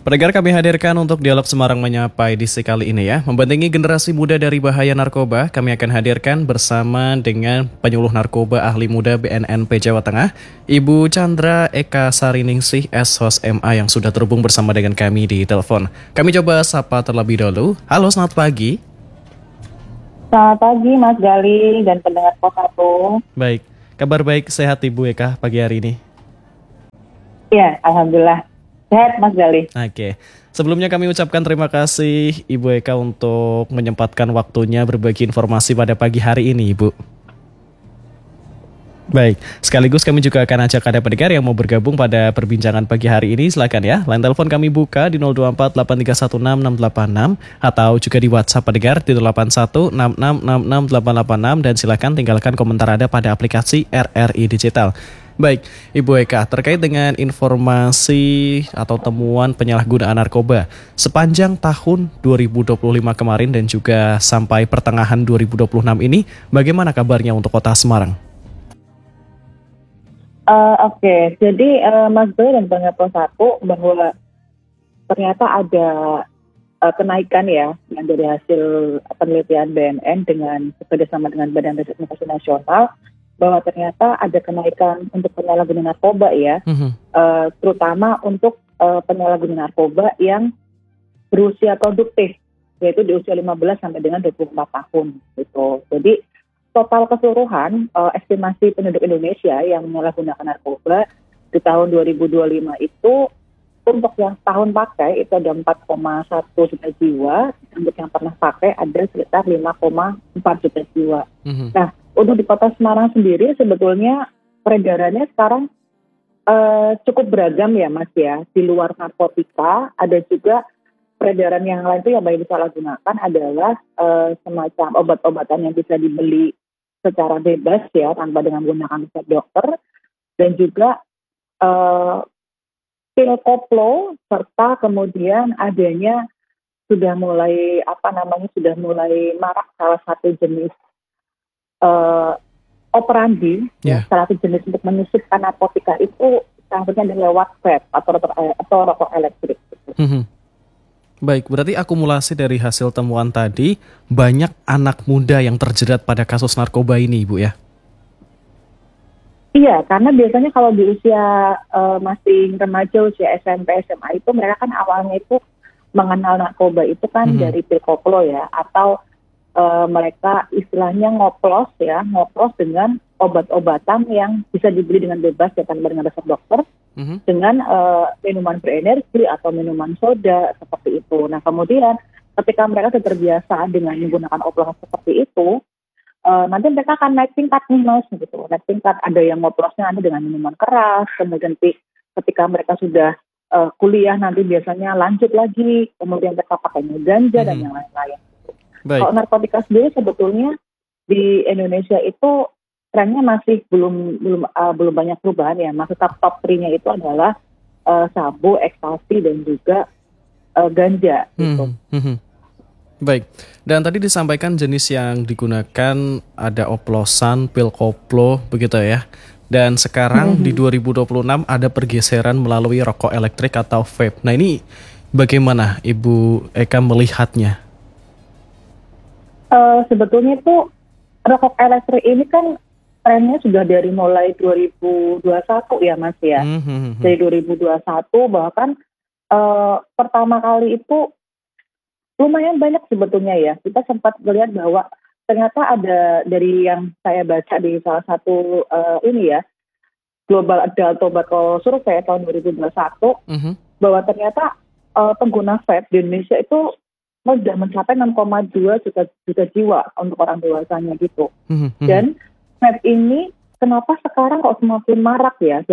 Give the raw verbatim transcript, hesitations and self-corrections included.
Pendengar, kami hadirkan untuk dialog Semarang Menyapa edisi kali ini ya. Membentengi generasi muda dari bahaya narkoba, kami akan hadirkan bersama dengan penyuluh narkoba ahli muda B N N P Jawa Tengah, Ibu Chandra Eka Sariningsih, S H O S M A yang sudah terhubung bersama dengan kami di telepon. Kami coba sapa terlebih dahulu. Halo, selamat pagi. Selamat pagi Mas Gali dan pendengar Pos satu. Baik, kabar baik, sehat Ibu Eka pagi hari ini? Iya, Alhamdulillah. Sehat Mas Gali. Oke, sebelumnya kami ucapkan terima kasih Ibu Eka untuk menyempatkan waktunya berbagi informasi pada pagi hari ini, Ibu. Baik, sekaligus kami juga akan ajak ada pendengar yang mau bergabung pada perbincangan pagi hari ini. Silakan ya, line telepon kami buka di nol dua empat delapan tiga satu enam enam delapan enam atau juga di WhatsApp pendengar di delapan satu enam enam enam enam delapan delapan enam, dan silakan tinggalkan komentar Anda pada aplikasi R R I Digital. Baik, Ibu Eka, terkait dengan informasi atau temuan penyalahgunaan narkoba sepanjang tahun dua ribu dua puluh lima kemarin dan juga sampai pertengahan dua ribu dua puluh enam ini, bagaimana kabarnya untuk Kota Semarang? Uh, Oke, okay. Jadi uh, Mas Gali dan pendengar Pos satu bahwa ternyata ada uh, kenaikan ya yang dari hasil penelitian B N N dengan bekerjasama dengan Badan Riset Inovasi Nasional, bahwa ternyata ada kenaikan untuk penyalahgunaan narkoba ya, mm-hmm. uh, terutama untuk uh, penyalahgunaan narkoba yang berusia produktif, yaitu di usia lima belas sampai dengan dua puluh empat tahun gitu. Jadi total keseluruhan uh, estimasi penduduk Indonesia yang menyalahgunakan narkoba di tahun dua ribu dua puluh lima itu untuk yang tahun pakai itu ada empat koma satu juta jiwa, untuk yang pernah pakai ada sekitar lima koma empat juta jiwa. Mm-hmm. Nah, untuk di Kota Semarang sendiri sebetulnya peredarannya sekarang uh, cukup beragam ya Mas ya. Di luar narkotika ada juga peredaran yang lain itu yang banyak disalahgunakan adalah uh, semacam obat-obatan yang bisa dibeli secara bebas ya tanpa dengan menggunakan resep dokter, dan juga uh, pil koplo, serta kemudian adanya sudah mulai apa namanya sudah mulai marak salah satu jenis Uh, operandi, yeah. Salah satu jenis untuk menyusupkan narkotika itu salah adalah lewat vape atau, atau, atau rokok elektrik. Mm-hmm. Baik, berarti akumulasi dari hasil temuan tadi, banyak anak muda yang terjerat pada kasus narkoba ini, Ibu ya? Iya, karena biasanya kalau di usia uh, masih remaja, usia S M P, S M A itu mereka kan awalnya itu mengenal narkoba itu kan mm-hmm. dari pil koplo ya, atau Uh, mereka istilahnya ngoplos ya, ngoplos dengan obat-obatan yang bisa dibeli dengan bebas ya tanpa dengan resep dokter, mm-hmm. dengan uh, minuman berenergi atau minuman soda seperti itu. Nah kemudian ketika mereka sudah terbiasa dengan menggunakan oplosan seperti itu, uh, nanti mereka akan naik tingkat nih mas gitu, naik tingkat, ada yang ngoplosnya nanti dengan minuman keras, kemudian ketika mereka sudah uh, kuliah nanti biasanya lanjut lagi, kemudian mereka pakainya ganja mm-hmm. dan yang lain-lain. Baik. Kalau narkotika sendiri sebetulnya di Indonesia itu trennya masih belum belum uh, belum banyak perubahan ya. Masih top top tiga-nya itu adalah uh, sabu, ekstasi dan juga uh, ganja. Gitu. Hmm, hmm, hmm. Baik. Dan tadi disampaikan jenis yang digunakan ada oplosan, pil koplo, begitu ya. Dan sekarang hmm. di dua ribu dua puluh enam ada pergeseran melalui rokok elektrik atau vape. Nah ini bagaimana Ibu Eka melihatnya? Uh, sebetulnya itu rokok elektrik ini kan trennya sudah dari mulai dua ribu dua puluh satu ya Mas ya. Mm-hmm. Dari dua ribu dua puluh satu bahkan uh, pertama kali itu lumayan banyak sebetulnya ya. Kita sempat melihat bahwa ternyata ada dari yang saya baca di salah satu uh, ini ya, Global Adult Tobacco Survey tahun dua ribu dua puluh satu, mm-hmm. bahwa ternyata uh, pengguna vape di Indonesia itu sudah mencapai enam koma dua juta, juta jiwa untuk orang dewasanya gitu. Mm-hmm. Dan vape ini kenapa sekarang kok semakin marak ya?